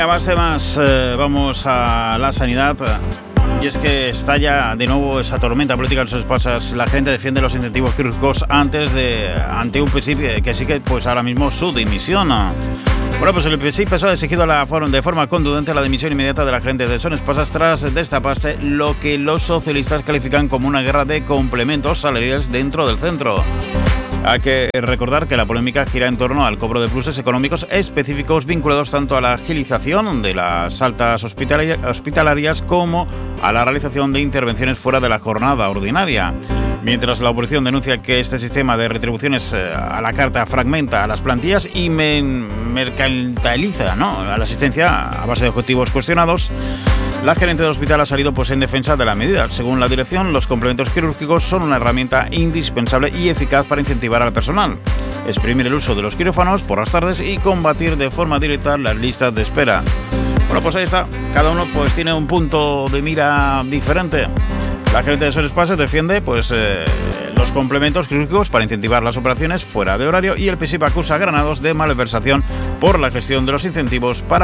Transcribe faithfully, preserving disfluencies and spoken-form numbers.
Venga, más temas. Eh, vamos a la sanidad. Y es que estalla de nuevo esa tormenta política en sus espaldas. La gente defiende los incentivos quirúrgicos antes de ante un P S I que sigue pues ahora mismo su dimisión. Bueno, pues el P S I P S O E ha exigido la, de forma contundente la dimisión inmediata de la gerente de Son Espasas tras destaparse lo que los socialistas califican como una guerra de complementos salariales dentro del centro. Hay que recordar que la polémica gira en torno al cobro de pluses económicos específicos vinculados tanto a la agilización de las altas hospitalarias como a la realización de intervenciones fuera de la jornada ordinaria. Mientras la oposición denuncia que este sistema de retribuciones a la carta fragmenta a las plantillas y mercantiliza, ¿no?, a la asistencia a base de objetivos cuestionados, la gerente del hospital ha salido pues en defensa de la medida. Según la dirección, los complementos quirúrgicos son una herramienta indispensable y eficaz para incentivar al personal, exprimir el uso de los quirófanos por las tardes y combatir de forma directa las listas de espera. Bueno, pues ahí está. Cada uno pues tiene un punto de mira diferente. La gerente de Son Espasas defiende pues eh, los complementos quirúrgicos para incentivar las operaciones fuera de horario y el P S I P acusa a Granados de malversación por la gestión de los incentivos para